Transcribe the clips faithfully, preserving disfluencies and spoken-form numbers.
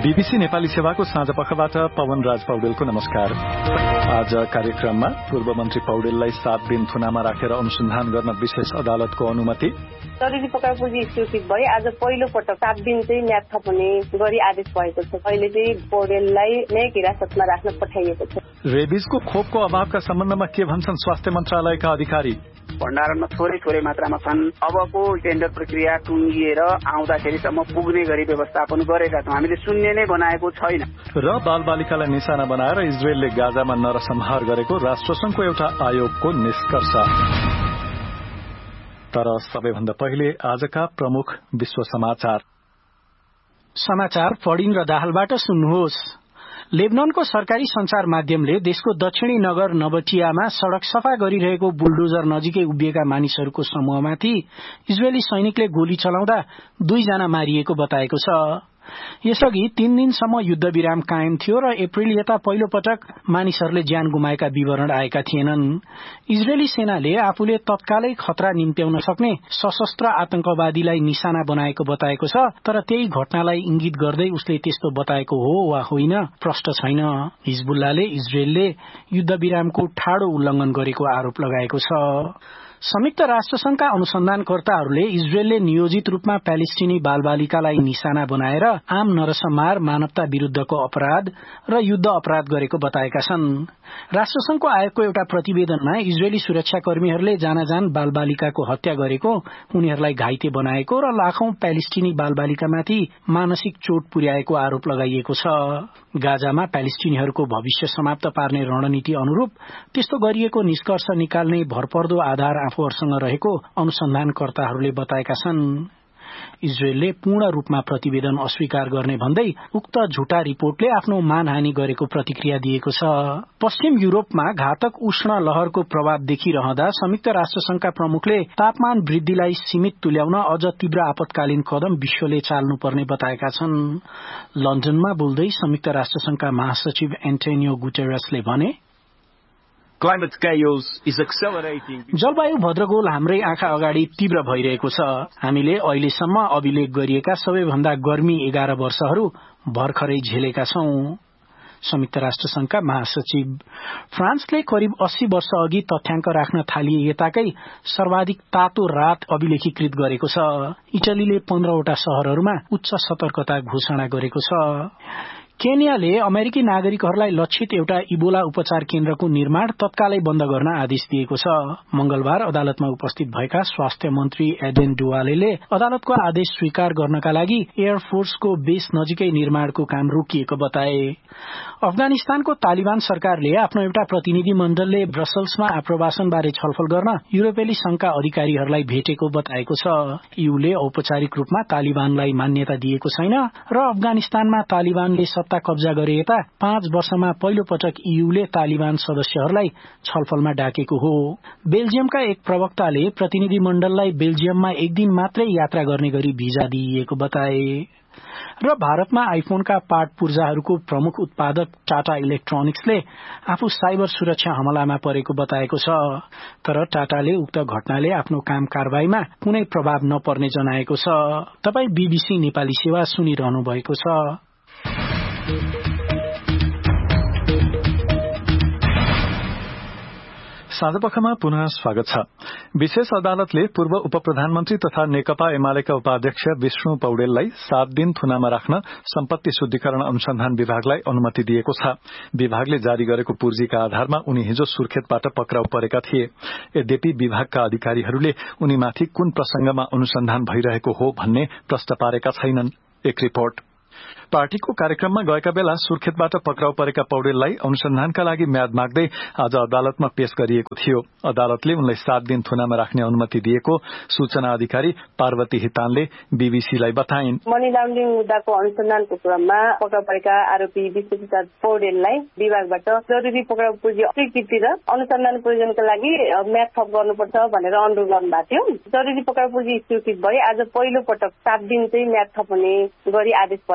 BBC Nepali सेवाको साँझ पखबाट पवन राज पौडेलको नमस्कार। आज कार्यक्रममा पूर्व मन्त्री पौडेललाई सात दिन थुनामा राखेर अनुसन्धान गर्न विशेष अदालतको अनुमति, जरुरी पक्राउपुर्जी स्वीकृत भई आज पहिलो पटक सात दिन चाहिँ म्याद थप्ने गरी आदेश भएको छ। अहिले चाहिँ पौडेललाई न्यायिक हिरासतमा राख्न पठाइएको छ। रेबिजको खोपको अभावका सम्बन्धमा के भन्छन् स्वास्थ्य मन्त्रालयका अधिकारी? भण्डारणमा थोरै थोरै मात्रामा छन्। अबको टेन्डर प्रक्रिया टुङ्गिएर आउँदाखेरिसम्म पुग्ने गरी व्यवस्थापन गरेका छौँ। हामीले शून्य नै बनाएको छैन। र बालबालिकालाई निशाना बनाएर इजरायलले गाजामा नरसंहार गरेको राष्ट्रसंघको एउटा आयोगको निष्कर्ष। तर सबैभन्दा पहिले आजका प्रमुख विश्व समाचार समाचार फडिङ र दाहालबाट सुन्नुहोस्। लेबननको सरकारी संचार माध्यमले देशको दक्षिणी नगर नबटियामा सड़क सफा गरिरहेको बुलडोजर नजिकै उभिएका मानिसहरूको समूहमाथि इजरायली सैनिकले गोली चलाउँदा दुईजना मारिएको बताएको छ। यसअघि तीन दिनसम्म युद्ध विराम कायम थियो र अप्रिल यता पहिलो पटक मानिसहरूले ज्यान गुमाएका विवरण आएका थिएनन्। इजरायली सेनाले आफूले तत्कालै खतरा निम्त्याउन सक्ने सशस्त्र आतंकवादीलाई निशाना बनाएको बताएको छ, तर त्यही घटनालाई इंगित गर्दै उसले त्यस्तो बताएको हो वा होइन प्रष्ट छैन। हिजबुल्लाले इजरायलले युद्ध विरामको ठाडो उल्लंघन गरेको आरोप लगाएको छ। संयुक्त राष्ट्रसंघका अनुसन्धानकर्ताहरूले इजरायलले नियोजित रूपमा प्यालेस्टिनी बालबालिकालाई निशाना बनाएर आम नरसंहार, मानवता विरूद्धको अपराध र युद्ध अपराध गरेको बताएका छन्। राष्ट्रसंघको आयोगको एउटा प्रतिवेदनमा इजरायली सुरक्षाकर्मीहरूले जानाजान बालबालिकाको हत्या गरेको, उनीहरूलाई घाइते बनाएको र लाखौं प्यालेस्टिनी बालबालिकामाथि मानसिक चोट पुर्याएको आरोप लगाइएको छ। गाजामा प्यालेस्टिनीहरूको भविष्य समाप्त पार्ने रणनीति अनुरूप त्यस्तो गरिएको निष्कर्ष निकाल्ने भरपर्दो आधार आफूहरूसँग रहेको अनुसन्धानकर्ताहरूले बताएका छन्। इजरायलले पूर्ण रूपमा प्रतिवेदन अस्वीकार गर्ने भन्दै उक्त झुटा रिपोर्टले आफ्नो मानहानि गरेको प्रतिक्रिया दिएको छ। पश्चिम युरोपमा घातक उष्ण लहरको प्रभाव देखिरहँदा संयुक्त राष्ट्रसंघका प्रमुखले तापमान वृद्धिलाई सीमित तुल्याउन अझ तीव्र आपतकालीन कदम विश्वले चाल्नुपर्ने बताएका छन्। लन्डनमा बोल्दै संयुक्त राष्ट्रसंघका महासचिव एन्टोनियो गुटेरसले भने, जलवायु भद्रगोल हाम्रै आँखा अगाडि तीव्र भइरहेको छ। हामीले अहिलेसम्म अभिलेख गरिएका सबैभन्दा गर्मी एघार वर्षहरू भर्खरै झेलेका छौं। संयुक्त राष्ट्रसंघका महासचिव फ्रान्सले करिब अस्सी वर्ष अघि तथ्याङ्क राख्न थालिए यताकै सर्वाधिक तातो रात अभिलेखीकृत गरेको छ। इटलीले पन्ध्रवटा शहरहरूमा उच्च सतर्कता घोषणा गरेको छ। केन्याले अमेरिकी नागरिकहरूलाई लक्षित एउटा इबोला उपचार केन्द्रको निर्माण तत्कालै बन्द गर्न आदेश दिएको छ। मंगलबार अदालतमा उपस्थित भएका स्वास्थ्य मन्त्री एडेन डुवालेले अदालतको आदेश स्वीकार गर्नका लागि एयरफोर्सको बेस नजिकै निर्माणको काम रोकिएको बताए। अफगानिस्तानको तालिबान सरकारले आफ्नो एउटा प्रतिनिधि मण्डलले ब्रसल्समा आप्रवासनबारे छलफल गर्न युरोपेली संघका अधिकारीहरूलाई भेटेको बताएको छ। ईयूले औपचारिक रूपमा तालिबानलाई मान्यता दिएको छैन र अफगानिस्तानमा तालिबानले सत्ता कब्जा गरे यता पाँच वर्षमा पहिलो पटक ईयूले तालिबान सदस्यहरूलाई छलफलमा डाकेको हो। बेल्जियमका एक प्रवक्ताले प्रतिनिधि मण्डललाई बेल्जियममा एक दिन मात्रै यात्रा गर्ने गरी भिजा दिइएको बताए। र भारतमा आइफोनका पार्ट पूर्जाहरूको प्रमुख उत्पादक टाटा इलेक्ट्रोनिक्सले आफू साइबर सुरक्षा हमलामा परेको बताएको छ, तर टाटाले उक्त घटनाले आफ्नो काम कारबाहीमा कुनै प्रभाव नपर्ने जनाएको छ। तपाई बीबीसी नेपाली सेवा सुनिरहनु भएको छ। साँझपखमा पुनः स्वागत छ। विशेष अदालतले पूर्व उप प्रधानमन्त्री तथा नेकपा एमालेका उपाध्यक्ष विष्णु पौडेललाई सात दिन थुनामा राख्न सम्पत्ति शुद्धिकरण अनुसन्धान विभागलाई अनुमति दिएको छ। विभागले जारी गरेको पूर्जीका आधारमा उनी हिजो सुर्खेतबाट पक्राउ परेका थिए। यद्यपि विभागका अधिकारीहरूले उनीमाथि कुन प्रसंगमा अनुसन्धान भइरहेको हो भन्ने प्रश्न पारेका छैनन्। एक रिपोर्ट। पार्टीको कार्यक्रममा गएका बेला सुर्खेतबाट पक्राउ परेका पौडेललाई अनुसन्धानका लागि म्याद माग्दै आज अदालतमा पेश गरिएको थियो। अदालतले उनलाई सात दिन थुनामा राख्ने अनुमति दिएको सूचना अधिकारी पार्वती हितानले बीबीसीलाई बताइन्। मनी लन्ड्रिङ मुद्दाको अनुसन्धानको क्रममा पक्राउ परेका आरोपी विश्वप्रसाद पौडेललाई विभागबाट जरुरी पक्राउ पुर्जी स्वीकृति र अनुसन्धान प्रयोजनका लागि म्याद थप गर्नुपर्छ भनेर अनुरोध गर्नुभएको थियो। जरुरी पक्राउ पुर्जी स्वीकृत भई आज पहिलो पटक सात दिन चाहिँ म्याद थप्ने गरी आदेश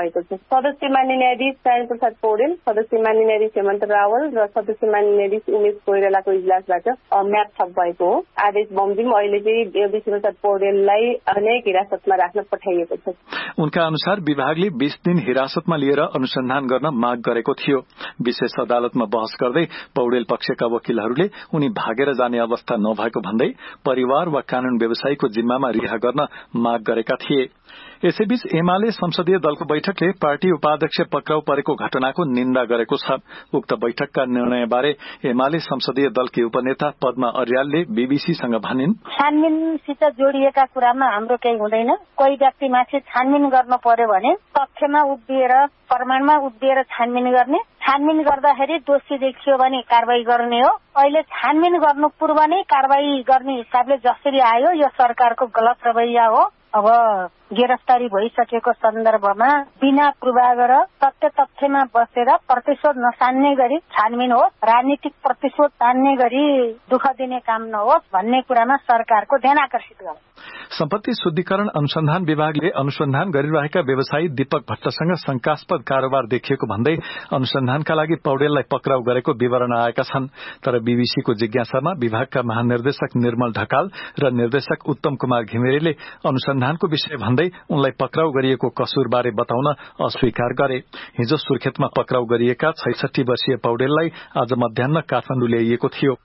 भएको छ। सदस्य मान्य न्यायाधीश नारायण प्रसाद पौडेल, सदस्य मान्य न्यायाधीश हेमन्त रावल र सदस्य मान्य न्यायाधीश उमेश कोइरालाको इजलासबाट म्याद थप भएको हो। आदेश बमोजिम अहिले चाहिँ विष्णु प्रसाद पौडेललाई न्यायिक हिरासतमा राख्न पठाइएको छ। उनका अनुसार विभागले बीस दिन हिरासतमा लिएर अनुसन्धान गर्न माग गरेको थियो। विशेष अदालतमा बहस गर्दै पौडेल पक्षका वकिलहरूले उनी भागेर जाने अवस्था नभएको भन्दै परिवार वा कानून व्यवसायीको जिम्मामा रिहा गर्न माग गरेका थिए। यसैबीच एमाले संसदीय दलको बैठकले पार्टी उपाध्यक्ष पक्राउ परेको घटनाको निन्दा गरेको छ। उक्त बैठकका निर्णयबारे एमाले संसदीय दलकी उपनेता पद्मा अर्यालले बीबीसीसँग भनिन्, छानबिनसित जोडिएका कुरामा हाम्रो केही हुँदैन। कोही व्यक्तिमाथि छानबिन गर्नु पर्यो भने तथ्यमा उभिएर प्रमाणमा उभिएर छानबिन गर्ने, छानबिन गर्दाखेरि दोषी देखियो भने कारवाही गर्ने हो। अहिले छानबिन गर्नु पूर्व नै कारवाही गर्ने हिसाबले जसरी आयो यो सरकारको गलत रवैया हो। अब गिरफ्तारी भइसकेको सन्दर्भमा बिना पूर्वाग्रह तथ्य तथ्यमा बसेर प्रतिशोध नसान्ने गरी छानबिन होस्, राजनीतिक प्रतिशोध तान्ने गरी दुःख दिने काम नहोस् भन्ने कुरामा सरकारको ध्यान आकर्षित गर्छ। सम्पत्ति शुद्धिकरण अनुसन्धान विभागले अनुसन्धान गरिरहेका व्यवसायी दीपक भट्टसँग शंकास्पद कारोबार देखिएको भन्दै अनुसन्धानका लागि पौडेललाई पक्राउ गरेको विवरण आएका छन्। तर बीबीसीको जिज्ञासामा विभागका महानिर्देशक निर्मल ढकाल र निर्देशक उत्तम कुमार घिमिरेले अनुसन्धानको विषय भन्दै उनलाई पक्राउ गरिएको कसुरबारे बताउन अस्वीकार गरे। हिजो सुर्खेतमा पक्राउ गरिएका छैसठी वर्षीय पौडेललाई आज मध्याह्न काठमाडौँ ल्याइएको थियो।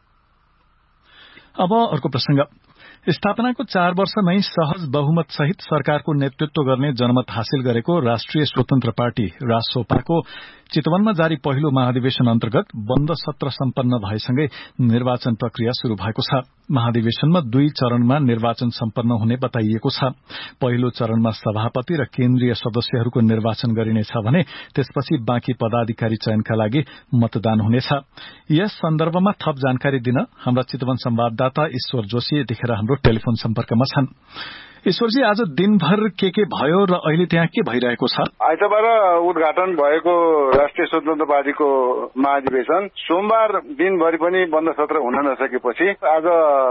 अब अर्को प्रसंग। स्थापनाको चार वर्षमै सहज बहुमत सहित सरकारको नेतृत्व गर्ने जनमत हासिल गरेको राष्ट्रिय स्वतन्त्र पार्टी रासोपाको चितवनमा जारी पहिलो महाधिवेशन अन्तर्गत बन्द सत्र सम्पन्न भएसँगै निर्वाचन प्रक्रिया शुरू भएको छ। महाधिवेशनमा दुई चरणमा निर्वाचन सम्पन्न हुने बताइएको छ। पहिलो चरणमा सभापति र केन्द्रीय सदस्यहरूको निर्वाचन गरिनेछ भने त्यसपछि बाँकी पदाधिकारी चयनका लागि मतदान हुनेछ। यस सन्दर्भमा थप जानकारी दिन हाम्रा चितवन संवाददाता ईश्वर जोशी यतिखेर हाम्रो टेलिफोन सम्पर्कमा छन्। ईश्वरजी, आज दिनभर के के भयो र अहिले त्यहाँ के भइरहेको छ? आइतबार उद्घाटन भएको राष्ट्रिय स्वतन्त्र पार्टीको महाधिवेशन सोमबार दिनभरि पनि बन्द सत्र हुन नसकेपछि आज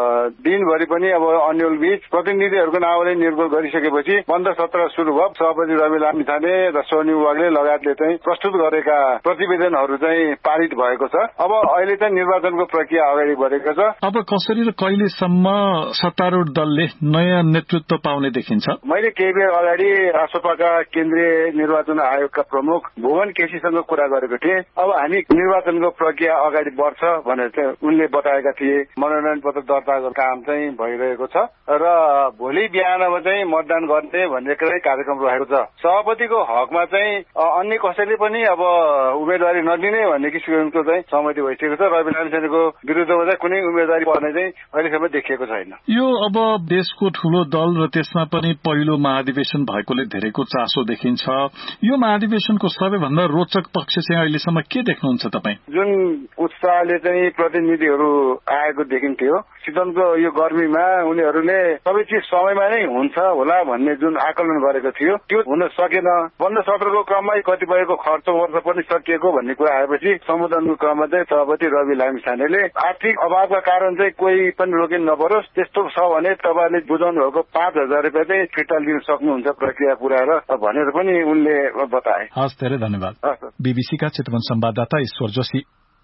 दिनभरि पनि अब अन्यल बीच प्रतिनिधिहरूको नाउँले निर्गोल गरिसकेपछि बन्द सत्र शुरू भयो। सभापति रवि लामिछाने र सोनी विभागले लगायतले चाहिँ प्रस्तुत गरेका प्रतिवेदनहरू चाहिँ पारित भएको छ। अब अहिले चाहिँ निर्वाचनको प्रक्रिया अगाडि बढेको छ। अब कसरी र कहिलेसम्म सत्तारूढ दलले नयाँ नेतृत्व पाउने देखिन्छ? मैले केही बेर अगाडि रासोपाका केन्द्रीय निर्वाचन आयोगका प्रमुख भुवन केसीसँग कुरा गरेको थिएँ। अब हामी निर्वाचनको प्रक्रिया अगाडि बढ्छ भनेर चाहिँ उनले बताएका थिए। मनोनयन पत्र दर्ताको काम चाहिँ भइरहेको छ र भोलि बिहानमा चाहिँ मतदान गर्ने भन्ने कार्यक्रम रहेको छ। सभापतिको हकमा चाहिँ अन्य कसैले पनि अब उम्मेदवारी नदिने भन्ने किसिमको चाहिँ सहमति भइसकेको छ। रवि लामिछानेको विरुद्धमा चाहिँ कुनै उम्मेदवारी पर्ने चाहिँ अहिलेसम्म देखिएको छैन। यो अब देशको ठूलो दल र त्यसमा पनि पहिलो महाधिवेशन भएकोले धेरैको चासो देखिन्छ। यो महाधिवेशनको सबैभन्दा रोचक पक्ष चाहिँ अहिलेसम्म के देख्नुहुन्छ तपाईँ? जुन उत्साहले चाहिँ प्रतिनिधिहरू आएको देखिन्थ्यो, चितवनको यो गर्मीमा उनीहरूले सबै चिज समयमा नै हुन्छ होला भन्ने जुन आकलन गरेको थियो त्यो हुन सकेन। बन्द सत्रको क्रममै कतिपयको खर्च वर्ष पनि सकिएको भन्ने कुरा आएपछि सम्बोधनको क्रममा चाहिँ सभापति रवि लामिछानेले आर्थिक अभावका कारण चाहिँ कोही पनि रोकिन नपरोस्, त्यस्तो छ भने तपाईँले बुझाउनु भएको पाँच हजार रुपियाँ चाहिँ फिर्ता लिन सक्नुहुन्छ प्रक्रिया पुऱ्याएर भनेर पनि उनले बताए। हस्, धेरै धन्यवाद। बीबीसीका चितवन संवाददाता ईश्वर जोशी।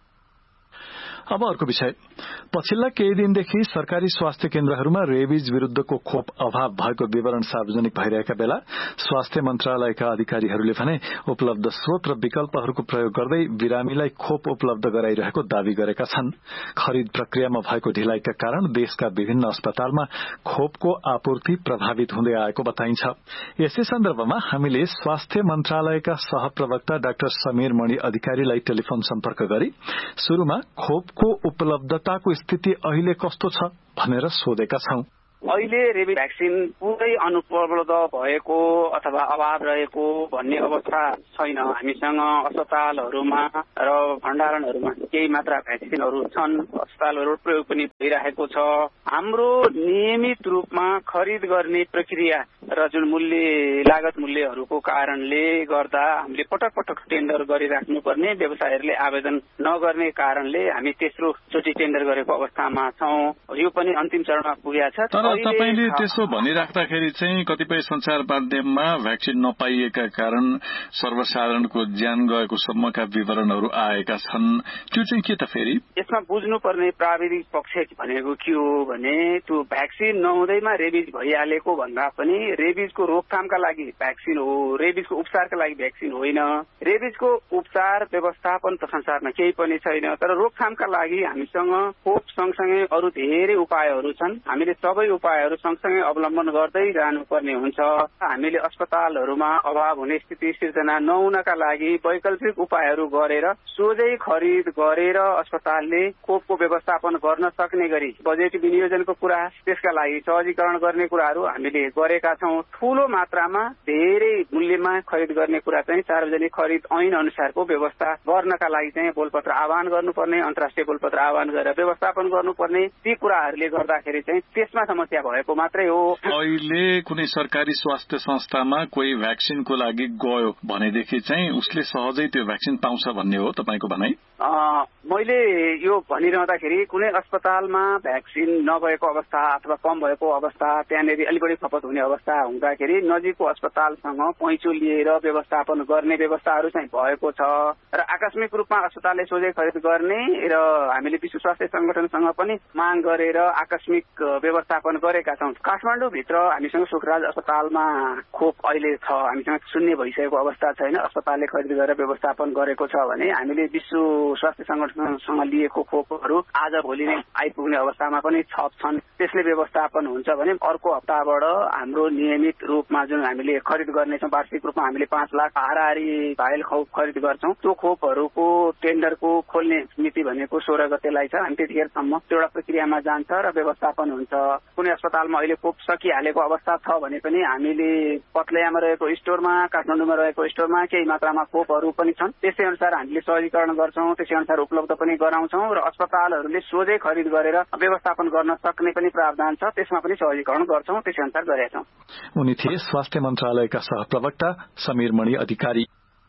अब अर्को विषय। पछिल्ला केही दिनदेखि सरकारी स्वास्थ्य केन्द्रहरूमा रेबिज विरूद्धको खोप अभाव भएको विवरण सार्वजनिक भइरहेका बेला स्वास्थ्य मन्त्रालयका अधिकारीहरूले भने उपलब्ध स्रोत र विकल्पहरूको प्रयोग गर्दै बिरामीलाई खोप उपलब्ध गराइरहेको दावी गरेका छन्। खरिद प्रक्रियामा भएको ढिलाइका कारण देशका विभिन्न अस्पतालमा खोपको आपूर्ति प्रभावित हुँदै आएको बताइन्छ। यसै सन्दर्भमा हामीले स्वास्थ्य मन्त्रालयका सहप्रवक्ता डाक्टर समीर मणि अधिकारीलाई टेलिफोन सम्पर्क गरी शुरूमा खोप को उपलब्धताको स्थिति अहिले कस्तो छ भनेर सोधेका छौं। अहिले रेबी भ्याक्सिन पुरै अनुपलब्ध भएको अथवा अभाव रहेको भन्ने अवस्था छैन। हामीसँग अस्पतालहरूमा र भण्डारणहरूमा केही मात्रा भ्याक्सिनहरू छन्। अस्पतालहरू प्रयोग पनि भइरहेको छ। हाम्रो नियमित रूपमा खरिद गर्ने प्रक्रिया र जुन मूल्य लागत मूल्यहरूको कारणले गर्दा हामीले पटक पटक टेन्डर गरिराख्नुपर्ने, व्यवसायीहरूले आवेदन नगर्ने कारणले हामी तेस्रो चोटि टेन्डर गरेको अवस्थामा छौं। यो पनि अन्तिम चरणमा पुगेको छ। तपाईले त्यसो भनिराख्दाखेरि चाहिँ कतिपय संचार माध्यममा भ्याक्सिन नपाइएका कारण सर्वसाधारणको ज्यान गएको सम्मका विवरणहरू आएका छन्। त्यो चाहिँ के त फेरि? यसमा बुझ्नुपर्ने प्राविधिक पक्ष भनेको के हो भने त्यो भ्याक्सिन नहुँदैमा रेबिज भइहालेको भन्दा पनि रेबिजको रोकथामका लागि भ्याक्सिन हो, रेबिजको उपचारका लागि भ्याक्सिन होइन। रेबिजको उपचार व्यवस्थापन त संसारमा केही पनि छैन, तर रोकथामका लागि हामीसँग खोप सँगसँगै अरू धेरै उपायहरू छन्। हामीले सबै उपायहरू सँगसँगै अवलम्बन गर्दै जानुपर्ने हुन्छ। हामीले अस्पतालहरूमा अभाव हुने स्थिति सिर्जना नहुनका लागि वैकल्पिक उपायहरू गरेर सोझै खरिद गरेर अस्पतालले खोपको व्यवस्थापन गर्न सक्ने गरी बजेट विनियोजनको कुरा, त्यसका लागि सहजीकरण गर्ने कुराहरू हामीले गरेका छौँ। ठूलो मात्रामा धेरै मूल्यमा खरिद गर्ने कुरा चाहिँ सार्वजनिक खरिद ऐन अनुसारको व्यवस्था गर्नका लागि चाहिँ बोलपत्र आह्वान गर्नुपर्ने, अन्तर्राष्ट्रिय बोलपत्र आह्वान गरेर व्यवस्थापन गर्नुपर्ने, ती कुराहरूले गर्दाखेरि चाहिँ त्यसमा समस्या भएको मात्रै हो। अहिले कुनै सरकारी स्वास्थ्य संस्थामा कोही भ्याक्सिनको लागि गयो भनेदेखि चाहिँ उसले सहजै त्यो भ्याक्सिन पाउँछ भन्ने हो तपाईँको भनाइ? मैले यो भनिरहँदाखेरि कुनै अस्पतालमा भ्याक्सिन नभएको अवस्था अथवा कम भएको अवस्था, त्यहाँनिर अलि बढी खपत हुने अवस्था हुँदाखेरि नजिकको अस्पतालसँग पैँचो लिएर व्यवस्थापन गर्ने व्यवस्थाहरू चाहिँ भएको छ र आकस्मिक रूपमा अस्पतालले सोझै खरिद गर्ने र हामीले विश्व स्वास्थ्य संगठनसँग पनि माग गरेर आकस्मिक व्यवस्थापन गरेका छौँ। काठमाडौँभित्र हामीसँग सुखराज अस्पतालमा खोप अहिले छ, हामीसँग शून्य भइसकेको अवस्था छैन। अस्पतालले खरिद गरेर व्यवस्थापन गरेको छ भने हामीले विश्व स्वास्थ्य संगठनसँग लिएको खोपहरू आज भोलि नै आइपुग्ने अवस्थामा पनि छप छन्। त्यसले व्यवस्थापन हुन्छ भने अर्को हप्ताबाट हाम्रो नियमित रूपमा जुन हामीले खरिद गर्नेछौँ, वार्षिक रूपमा हामीले पाँच लाख हाराहारी भाइल खोप खरिद गर्छौँ। त्यो खोपहरूको टेन्डरको खोल्ने मिति भनेको सोह्र गतेलाई छ। अनि त्यतिखेरसम्म त्यो एउटा प्रक्रियामा जान्छ र व्यवस्थापन हुन्छ। कुनै अस्पतालमा अहिले खोप सकिहालेको अवस्था छ भने पनि हामीले पतलैयामा रहेको स्टोरमा, काठमाडौँमा रहेको स्टोरमा केही मात्रामा खोपहरू पनि छन्। त्यसै अनुसार हामीले सहजीकरण गर्छौँ, त्यसै अनुसार उपलब्ध पनि गराउँछौँ र अस्पतालहरूले सोझै खरिद गरेर व्यवस्थापन गर्न सक्ने पनि प्रावधान छ, त्यसमा पनि सहजीकरण गर्छौँ, त्यसै अनुसार गरेका छौँ। उनी थिए स्वास्थ्य मन्त्रालयका सहप्रवक्ता समीर मणि अधिकारी।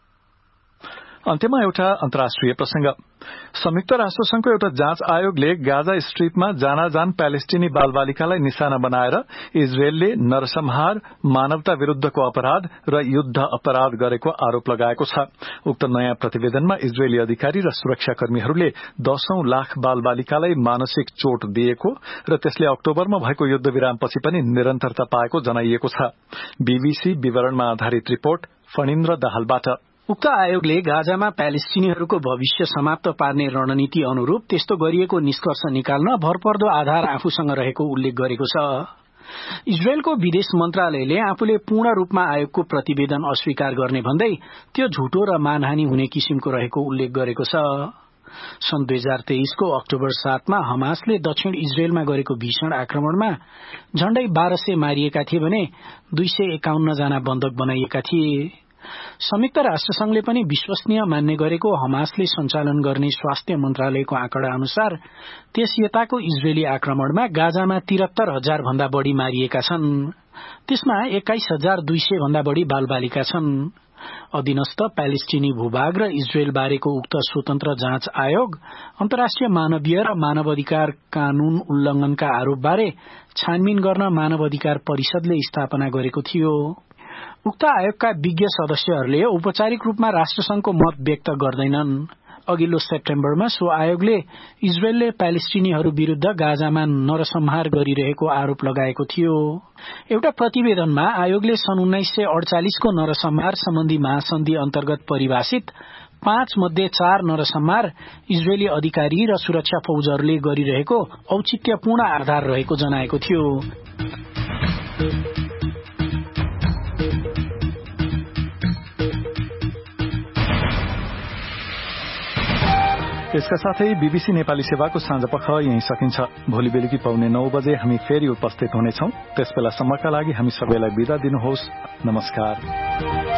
अन्त्यमा एउटा अन्तर्राष्ट्रिय प्रसंग। संयुक्त राष्ट्र संघको एउटा जाँच आयोगले गाजा स्ट्रिपमा जानाजान प्यालेस्टिनी बालबालिकालाई निशाना बनाएर इजरायलले नरसंहार, मानवता विरूद्धको अपराध र युद्ध अपराध गरेको आरोप लगाएको छ। उक्त नयाँ प्रतिवेदनमा इजरायली अधिकारी र सुरक्षाकर्मीहरूले दशौं लाख बालबालिकालाई मानसिक चोट दिएको र त्यसले अक्टोबरमा भएको युद्ध विरामपछि पनि निरन्तरता पाएको जनाइएको छ। बीबीसी विवरणमा आधारित रिपोर्ट फणिन्द्र दाहालबाट। उक्त आयोगले गाजामा प्यालेस्टिनीहरूको भविष्य समाप्त पार्ने रणनीति अनुरूप त्यस्तो गरिएको निष्कर्ष निकाल्न भरपर्दो आधार आफूसँग रहेको उल्लेख गरेको छ। इजरायलको विदेश मन्त्रालयले आफूले पूर्ण रूपमा आयोगको प्रतिवेदन अस्वीकार गर्ने भन्दै त्यो झुटो र मानहानि हुने किसिमको रहेको उल्लेख गरेको छ। सन् दुई हजार तेइसको अक्टोबर सातमा हमासले दक्षिण इजरायलमा गरेको भीषण आक्रमणमा झण्डै बाह्र सय मारिएका थिए भने दुई सय एकाउन्न जना बन्धक बनाइएका थिए। संयुक्त राष्ट्रसंघले पनि विश्वसनीय मान्ने गरेको हमासले सञ्चालन गर्ने स्वास्थ्य मन्त्रालयको आँकडा अनुसार त्यस यताको इजरायली आक्रमणमा गाजामा तिहत्तर हजार भन्दा बढ़ी मारिएका छन्। त्यसमा एक्काइस हजार दुई सय भन्दा बढ़ी बालबालिका छन्। अधीनस्थ प्यालेस्टिनी भूभाग र इजरायल बारेको उक्त स्वतन्त्र जाँच आयोग अन्तर्राष्ट्रिय मानवीय र मानवाधिकार कानून उल्लंघनका आरोपबारे छानबिन गर्न मानवाधिकार परिषदले स्थापना गरेको थियो। उक्त आयोगका विज्ञ सदस्यहरूले औपचारिक रूपमा राष्ट्रसंघको मत व्यक्त गर्दैनन्। अघिल्लो सेप्टेम्बरमा सो आयोगले इजरायलले प्यालेस्टिनीहरू विरूद्ध गाजामा नरसंहार गरिरहेको आरोप लगाएको थियो। एउटा प्रतिवेदनमा आयोगले सन् उन्नाइस सय अडचालिसको नरसंहार सम्बन्धी महासन्धि अन्तर्गत परिभाषित पाँच मध्ये चार नरसंहार इजरायली अधिकारी र सुरक्षा फौजहरूले गरिरहेको औचित्यपूर्ण आधार रहेको जनाएको थियो। यसका साथै बीबीसी नेपाली सेवाको साँझपख यही सकिन्छ। भोलि बेलुकी पाउने नौ बजे हामी फेरि उपस्थित हुनेछौं। त्यसबेलासम्मका लागि हामी सबैलाई बिदा दिनुहोस्। नमस्कार।